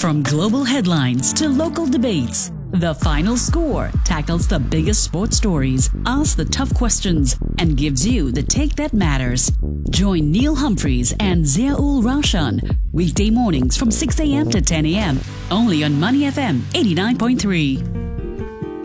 From global headlines to local debates, The Final Score tackles the biggest sports stories, asks the tough questions, and gives you the take that matters. Join Neil Humphreys and Zia-ul Rashan weekday mornings from 6 a.m. to 10 a.m. only on Money FM 89.3.